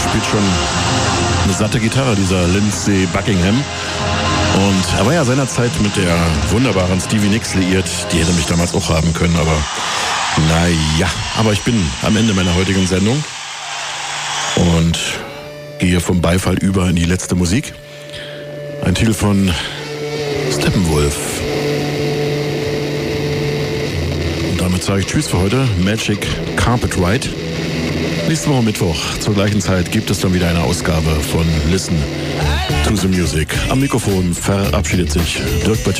spielt schon eine satte Gitarre, dieser Lindsey Buckingham. Und er war ja seinerzeit mit der wunderbaren Stevie Nicks liiert. Die hätte mich damals auch haben können, aber naja. Aber ich bin am Ende meiner heutigen Sendung und gehe vom Beifall über in die letzte Musik. Ein Titel von Steppenwolf. Und damit sage ich Tschüss für heute. Magic Carpet Ride. Nächste Woche Mittwoch zur gleichen Zeit gibt es dann wieder eine Ausgabe von Listen to the Music. Am Mikrofon verabschiedet sich Dirk Böttcher.